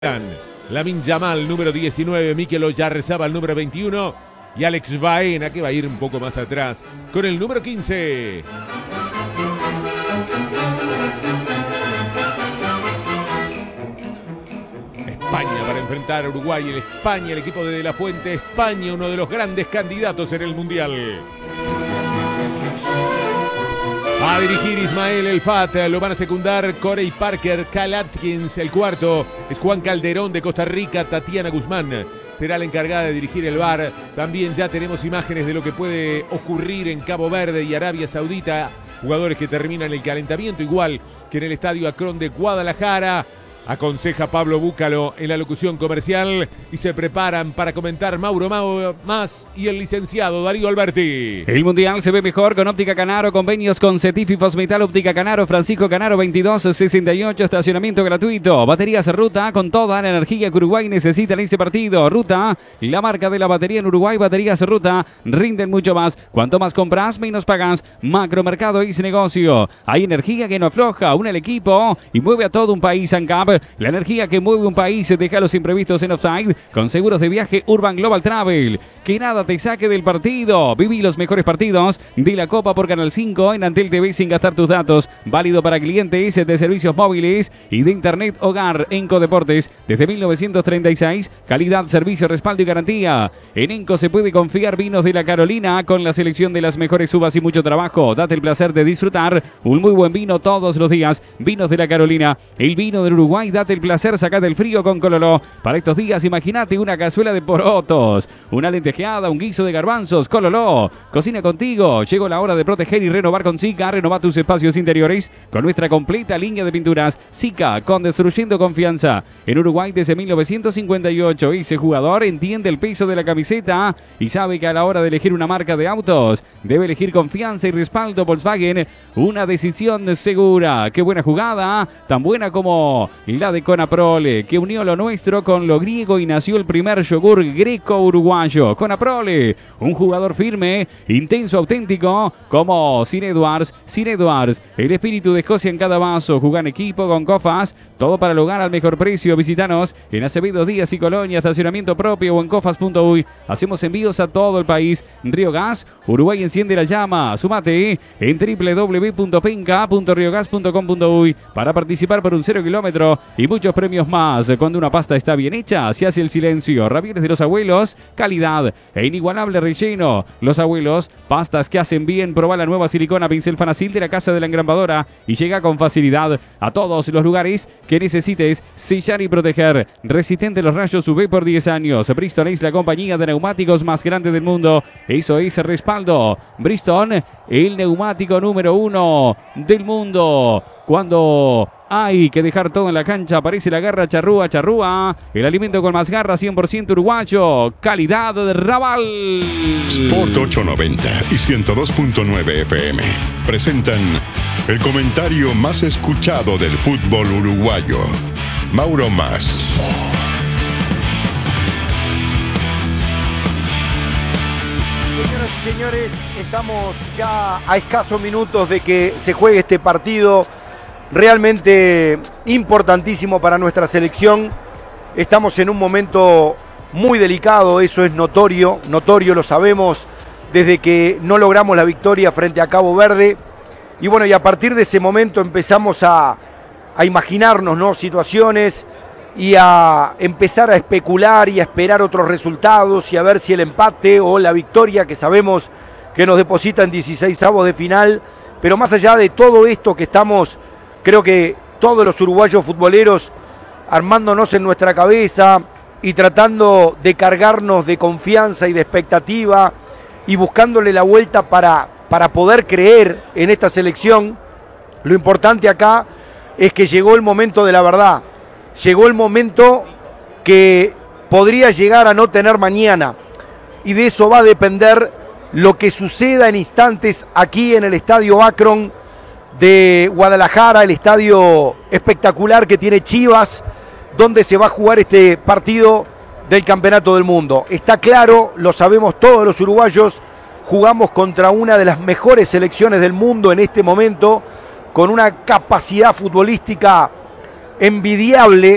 Lamine Yamal, número 19, Mikel Oyarzabal, número 21 y Alex Baena, que va a ir un poco más atrás con el número 15. España para enfrentar a Uruguay, el equipo de la Fuente, España, uno de los grandes candidatos en el Mundial. Va a dirigir Ismael El Fat, lo van a secundar Corey Parker, Cal Atkins, el cuarto es Juan Calderón de Costa Rica, Tatiana Guzmán será la encargada de dirigir el VAR. También ya tenemos imágenes de lo que puede ocurrir en Cabo Verde y Arabia Saudita, jugadores que terminan el calentamiento igual que en el Estadio Akron de Guadalajara. Aconseja Pablo Búcalo en la locución comercial y se preparan para comentar Mauro Mas y el licenciado Darío Alberti. El Mundial se ve mejor con Óptica Canaro, convenios con Cetif y Fosmetal. Óptica Canaro, Francisco Canaro 2268, estacionamiento gratuito. Baterías Ruta con toda la energía que Uruguay necesita en este partido. Ruta, la marca de la batería en Uruguay. Baterías Ruta rinden mucho más. Cuanto más compras, menos pagas. Macromercado es negocio. Hay energía que no afloja, une el equipo y mueve a todo un país. ANCAP, la energía que mueve un país, deja los imprevistos en offside con seguros de viaje Urban Global Travel. Que nada te saque del partido. Viví los mejores partidos de la Copa por Canal 5 en Antel TV sin gastar tus datos. Válido para clientes de servicios móviles y de internet hogar. Enco Deportes desde 1936. Calidad, servicio, respaldo y garantía. En Enco se puede confiar. Vinos de la Carolina con la selección de las mejores uvas y mucho trabajo. Date el placer de disfrutar un muy buen vino todos los días. Vinos de la Carolina, el vino del Uruguay. Date el placer, sacate el frío con Cololó. Para estos días, imagínate una cazuela de porotos, una lentejeada, un guiso de garbanzos. Cololó, cocina contigo. Llegó la hora de proteger y renovar con Sika. Renova tus espacios interiores con nuestra completa línea de pinturas. Sika, construyendo confianza. En Uruguay desde 1958. Ese jugador entiende el peso de la camiseta y sabe que a la hora de elegir una marca de autos, debe elegir confianza y respaldo. Volkswagen, una decisión segura. Qué buena jugada, tan buena como la de Conaprole, que unió lo nuestro con lo griego y nació el primer yogur greco-uruguayo. Conaprole, un jugador firme, intenso, auténtico, como Sin Edwards, el espíritu de Escocia en cada vaso. Juega en equipo con Cofas, todo para lograr al mejor precio. Visítanos en Acevedo Díaz y Colonia, estacionamiento propio o en cofas.uy. Hacemos envíos a todo el país. Río Gas, Uruguay enciende la llama. Sumate en www.penca.riogas.com.uy para participar por un 0 kilómetro y muchos premios más. Cuando una pasta está bien hecha, se hace el silencio. Ravioles de los abuelos, calidad e inigualable relleno. Los abuelos, pastas que hacen bien. Proba la nueva silicona pincel Fanacil de la Casa de la Engrambadora y llega con facilidad a todos los lugares que necesites sellar y proteger. Resistente a los rayos UV por 10 años. Bristol es la compañía de neumáticos más grande del mundo. Eso es respaldo. Bristol, el neumático número 1 del mundo. Cuando hay que dejar todo en la cancha, aparece la garra charrúa, el alimento con más garra, 100% uruguayo, calidad de Raval. Sport 890 y 102.9 FM presentan el comentario más escuchado del fútbol uruguayo. Mauro Mas. Señoras y señores, estamos ya a escasos minutos de que se juegue este partido realmente importantísimo para nuestra selección. Estamos en un momento muy delicado, eso es notorio, lo sabemos desde que no logramos la victoria frente a Cabo Verde. Y bueno, y a partir de ese momento empezamos a imaginarnos, ¿no?, situaciones y a empezar a especular y a esperar otros resultados y a ver si el empate o la victoria, que sabemos que nos deposita en 16avos de final. Pero más allá de todo esto que estamos, creo que todos los uruguayos futboleros armándonos en nuestra cabeza y tratando de cargarnos de confianza y de expectativa y buscándole la vuelta para poder creer en esta selección. Lo importante acá es que llegó el momento de la verdad. Llegó el momento que podría llegar a no tener mañana. Y de eso va a depender lo que suceda en instantes aquí en el Estadio Akron de Guadalajara, el estadio espectacular que tiene Chivas, donde se va a jugar este partido del Campeonato del Mundo. Está claro, lo sabemos todos los uruguayos, jugamos contra una de las mejores selecciones del mundo en este momento, con una capacidad futbolística envidiable,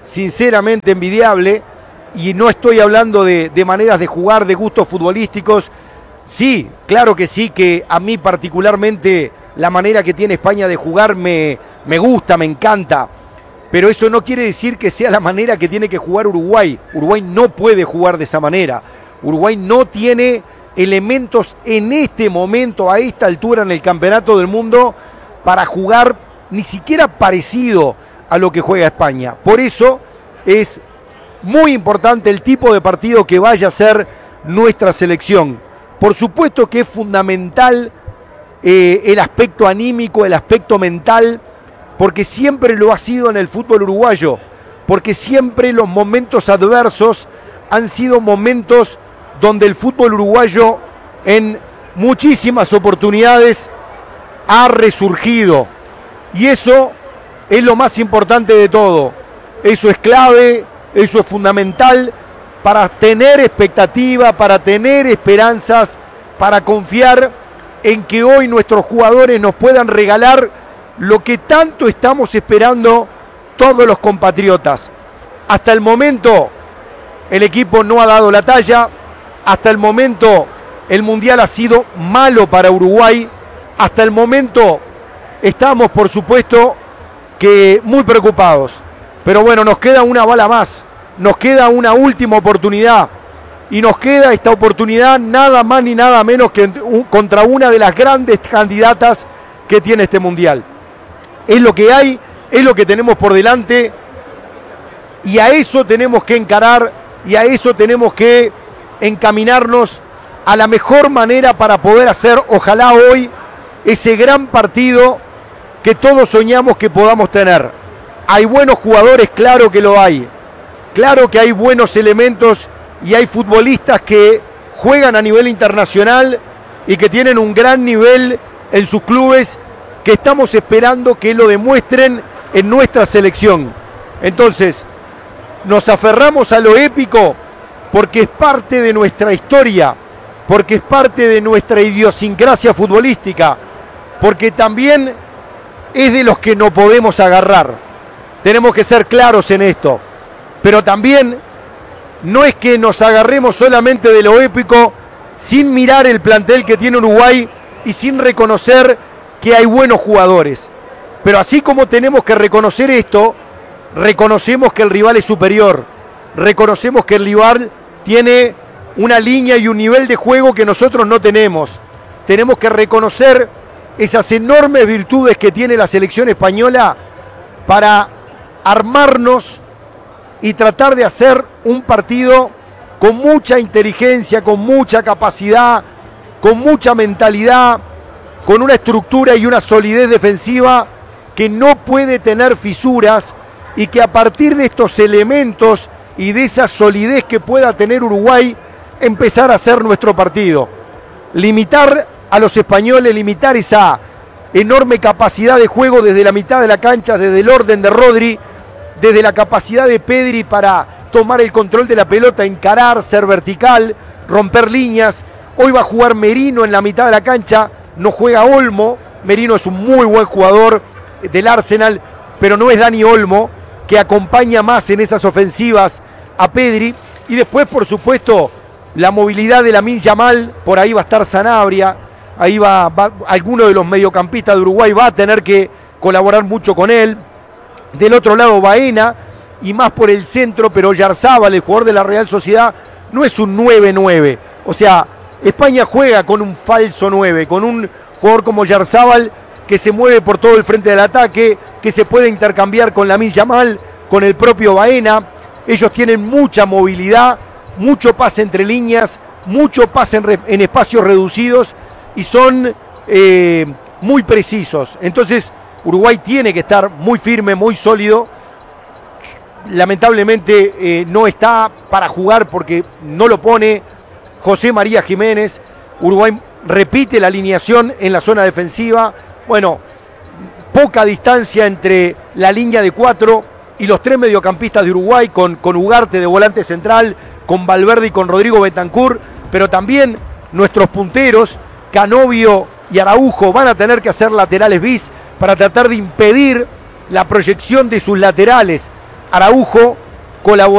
sinceramente envidiable, y no estoy hablando de maneras de jugar, de gustos futbolísticos. Sí, claro que sí, que a mí particularmente la manera que tiene España de jugar me gusta, me encanta, pero eso no quiere decir que sea la manera que tiene que jugar Uruguay. Uruguay no puede jugar de esa manera. Uruguay no tiene elementos en este momento, a esta altura en el Campeonato del Mundo, para jugar ni siquiera parecido a lo que juega España. Por eso es muy importante el tipo de partido que vaya a ser nuestra selección. Por supuesto que es fundamental el aspecto anímico, el aspecto mental, porque siempre lo ha sido en el fútbol uruguayo, porque siempre los momentos adversos han sido momentos donde el fútbol uruguayo en muchísimas oportunidades ha resurgido. Y eso es lo más importante de todo. Eso es clave, eso es fundamental para tener expectativa, para tener esperanzas, para confiar en que hoy nuestros jugadores nos puedan regalar lo que tanto estamos esperando todos los compatriotas. Hasta el momento el equipo no ha dado la talla, hasta el momento el Mundial ha sido malo para Uruguay, hasta el momento estamos por supuesto que muy preocupados, pero bueno, nos queda una bala más, nos queda una última oportunidad y nos queda esta oportunidad nada más ni nada menos que contra una de las grandes candidatas que tiene este Mundial. Es lo que hay, es lo que tenemos por delante y a eso tenemos que encarar y a eso tenemos que encaminarnos a la mejor manera para poder hacer, ojalá hoy, ese gran partido que todos soñamos que podamos tener. Hay buenos jugadores, claro que lo hay. Claro que hay buenos elementos y hay futbolistas que juegan a nivel internacional y que tienen un gran nivel en sus clubes, que estamos esperando que lo demuestren en nuestra selección. Entonces, nos aferramos a lo épico porque es parte de nuestra historia, porque es parte de nuestra idiosincrasia futbolística, porque también es de los que no podemos agarrar. Tenemos que ser claros en esto, pero también no es que nos agarremos solamente de lo épico sin mirar el plantel que tiene Uruguay y sin reconocer que hay buenos jugadores. Pero así como tenemos que reconocer esto, reconocemos que el rival es superior, reconocemos que el rival tiene una línea y un nivel de juego que nosotros no tenemos. Tenemos que reconocer esas enormes virtudes que tiene la selección española para armarnos y tratar de hacer un partido con mucha inteligencia, con mucha capacidad, con mucha mentalidad, con una estructura y una solidez defensiva que no puede tener fisuras y que a partir de estos elementos y de esa solidez que pueda tener Uruguay, empezar a hacer nuestro partido. Limitar a los españoles, limitar esa enorme capacidad de juego desde la mitad de la cancha, desde el orden de Rodri, desde la capacidad de Pedri para tomar el control de la pelota, encarar, ser vertical, romper líneas. Hoy va a jugar Merino en la mitad de la cancha, no juega Olmo. Merino es un muy buen jugador del Arsenal, pero no es Dani Olmo, que acompaña más en esas ofensivas a Pedri. Y después, por supuesto, la movilidad de Lamine Yamal, por ahí va a estar Sanabria, ahí va alguno de los mediocampistas de Uruguay va a tener que colaborar mucho con él. Del otro lado Baena, y más por el centro, pero Oyarzábal, el jugador de la Real Sociedad, no es un 9-9. O sea, España juega con un falso 9, con un jugador como Oyarzábal que se mueve por todo el frente del ataque, que se puede intercambiar con Lamine Yamal, con el propio Baena. Ellos tienen mucha movilidad, mucho pase entre líneas, mucho pase en espacios reducidos y son muy precisos. Entonces Uruguay tiene que estar muy firme, muy sólido. Lamentablemente no está para jugar porque no lo pone José María Jiménez. Uruguay repite la alineación en la zona defensiva. Bueno, poca distancia entre la línea de 4 y los 3 mediocampistas de Uruguay, con Ugarte de volante central, con Valverde y con Rodrigo Bentancur, pero también nuestros punteros, Canovio y Araujo, van a tener que hacer laterales bis para tratar de impedir la proyección de sus laterales. Araujo colaboró